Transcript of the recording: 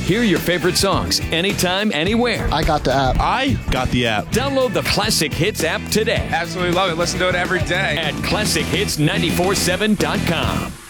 Hear your favorite songs anytime, anywhere. I got the app. I got the app. Download the Classic Hits app today Absolutely love it. Listen to it every day. at ClassicHits947.com.